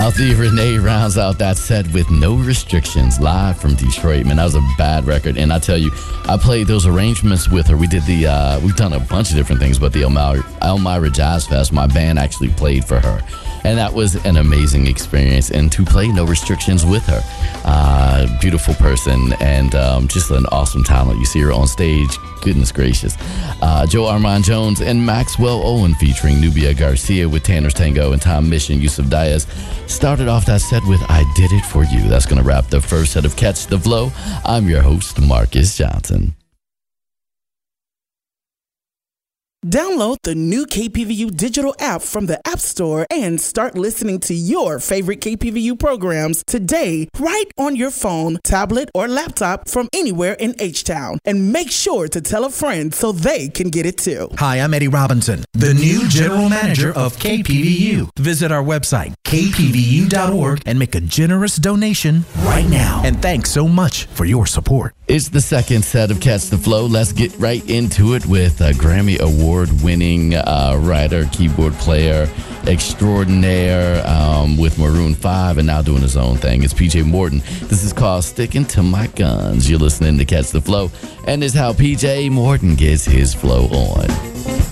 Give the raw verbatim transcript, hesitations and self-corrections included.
Althea Renee rounds out that set with No Restrictions, live from Detroit. Man, that was a bad record. And I tell you, I played those arrangements with her. We did the, uh, we've done a bunch of different things, but the Elmira, Elmira Jazz Fest, my band actually played for her. And that was an amazing experience. And to play No Restrictions with her, uh, beautiful person and um, just an awesome talent. You see her on stage, goodness gracious. Uh, Joe Armand Jones and Maxwell Owen featuring Nubia Garcia with Tanner's Tango and Tom Mission. Yusuf Diaz started off that set with I Did It For You. That's going to wrap the first set of Catch the Flow. I'm your host, Marcus Johnson. Download the new K P V U digital app from the App Store and start listening to your favorite K P V U programs today, right on your phone, tablet, or laptop from anywhere in H-Town. And make sure to tell a friend so they can get it too. Hi, I'm Eddie Robinson, the new general manager of K P V U. Visit our website, k p v u dot org, and make a generous donation right now. And thanks so much for your support. It's the second set of Catch the Flow. Let's get right into it with a Grammy Award-winning uh, writer, keyboard player extraordinaire um, with Maroon five and now doing his own thing. It's P J Morton. This is called Sticking to My Guns. You're listening to Catch the Flow, and it's how P J Morton gets his flow on.